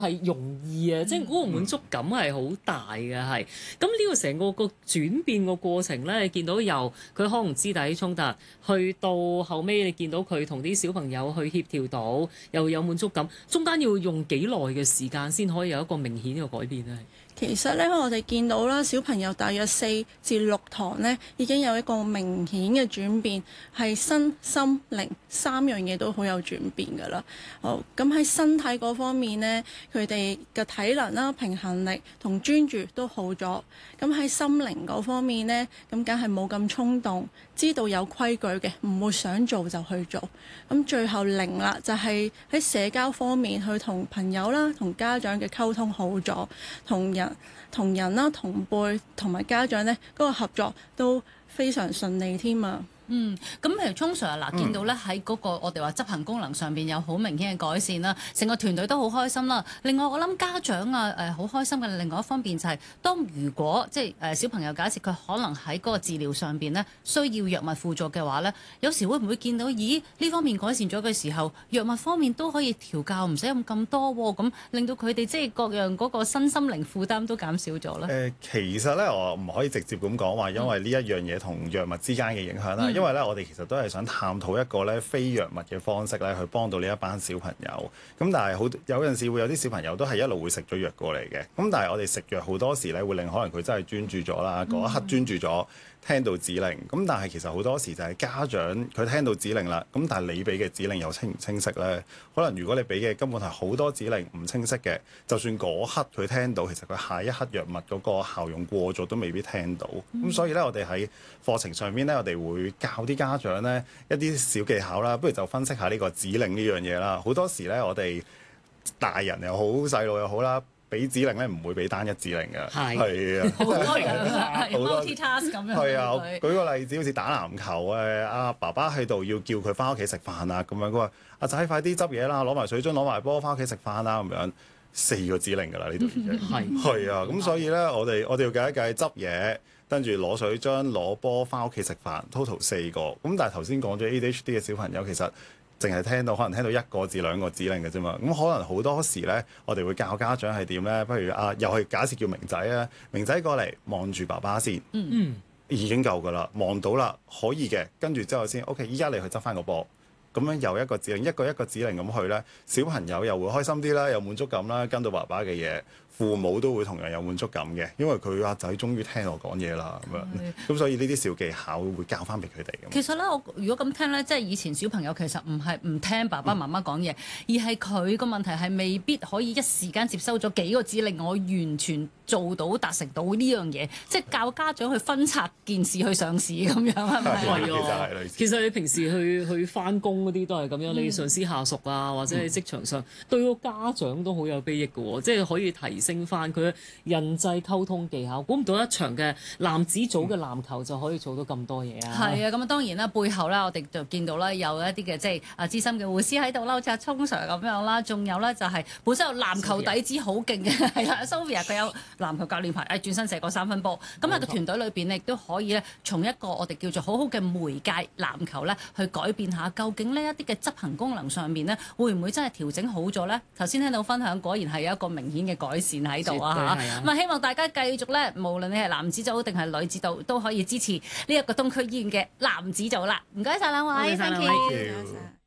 係容易啊，即係嗰個滿足感係好大嘅，係。咁呢個成個轉變個過程咧，你見到由佢可能肢體衝突，去到後尾你見到佢同啲小朋友去協調到，又有滿足感，中間要用幾耐嘅時間先可以有一個明顯嘅改變咧？ 其實咧，我哋見到啦，小朋友大約4至6堂咧，已經有一個明顯嘅轉變，係身心靈3樣嘢都好有轉變㗎啦。好，咁喺身體嗰方面呢，佢哋嘅體能啦、平衡力同專注都好咗。咁喺心靈嗰方面呢，咁梗係冇咁衝動，知道有規矩嘅，唔會想做就去做。咁最後0啦，就係喺社交方面，去同朋友啦、同家長嘅溝通好咗，同人啦、同輩同埋家長呢嗰個合作都非常順利添啊！ 咁譬如聰 Sir 嗱，見到咧喺嗰個我哋話執行功能上邊有好明顯嘅改善啦，成個團隊都好開心啦。另外我諗家長好開心嘅另外一方面就係、當如果即係小朋友假設佢可能喺嗰個治療上邊咧需要藥物輔助嘅話咧，有時會唔會見到咦呢方面改善咗嘅時候，藥物方面都可以調教，唔使用咁多喎，咁令到佢哋即係各樣嗰個身心靈負擔都減少咗咧？ 其實咧我唔可以直接咁講話，因為呢一樣嘢同藥物之間嘅影響啦。因為咧，我哋其實都係想探討一個咧非藥物嘅方式咧，去幫到呢一班小朋友。咁但係有陣時會有啲小朋友都係一路會食咗藥過嚟嘅。咁但係我哋食藥好多時咧，會令可能佢真係專注咗啦，嗰一刻專注咗，聽到指令。咁但係其實好多時就係家長佢聽到指令啦，咁但係你俾嘅指令又清唔清晰咧？可能如果你俾嘅根本係好多指令唔清晰嘅，就算嗰刻佢聽到，其實佢下一刻藥物嗰個效用過咗都未必聽到。咁所以咧，我哋喺課程上面咧，我哋會教啲家長咧一啲小技巧啦，不如就分析下呢個指令呢樣嘢啦。好多時咧，我哋大人又好，細路又好啦，俾指令咧唔會俾單一指令嘅，係啊， 好多樣，multitask 咁樣。 係啊，舉個例子，好似打籃球阿爸爸喺度要叫佢翻屋企食飯啊，咁樣佢話：阿仔快啲執嘢啦，攞埋水樽，攞埋波翻屋企食飯啦，咁樣4個指令㗎啦，呢度已經係啊，咁所以咧，我哋要計一計執嘢。跟住攞水樽、攞波翻屋企食飯 ，total 4個。咁但係頭先講咗 ADHD 嘅小朋友，其實淨係可能聽到1個至2個指令嘅啫嘛。咁可能好多時咧，我哋會教家長係點咧？不如又係假設叫明仔啊，明仔過嚟望住爸爸先，已經夠㗎啦，望到啦，可以嘅。跟住之後先 ，OK， 依家你去執翻個波。咁樣又一個指令，一個指令咁去咧，小朋友又會開心啲啦，有滿足感啦，跟到爸爸嘅嘢，父母都會同樣有滿足感嘅，因為佢阿仔終於聽我講嘢啦，咁樣，咁所以呢啲小技巧會教翻俾佢哋。 其實咧，我如果咁聽咧，即係以前小朋友其實唔係唔聽爸爸媽媽講嘢，而係佢個問題係未必可以一時間接收咗幾個指令，我完全做到達成到呢樣嘢，即係教家長去分拆件事去上市咁樣，係咪？ 係啊，其實你平時去翻工嗰啲都係咁樣，你上司下屬啊，或者喺職場上對個家長都好有裨益嘅喎，即係可以提升翻佢嘅人際溝通技巧。估唔到一場嘅男子組嘅籃球就可以做到咁多嘢啊！ 係啊，咁啊當然啦，背後咧我哋就見到啦，有一啲嘅即係資深嘅護師喺度啦，好似阿聰 Sir 咁樣啦，仲有咧就係本身有籃球底子好勁嘅，係啦，Sophia 佢有籃球教練牌，轉身射過3分波。咁喺個團隊裏邊咧，亦都可以咧從一個我哋叫做好好嘅媒介籃球咧，去改變下究竟呢一啲嘅執行功能上面咧，會唔會真係調整好咗咧？頭先聽到分享，果然係有一個明顯嘅改善喺度啊！嚇，咁啊希望大家繼續咧，無論你係男子組定係女子組，都可以支持呢一個東區醫院嘅男子組啦。唔該晒兩位，thank you。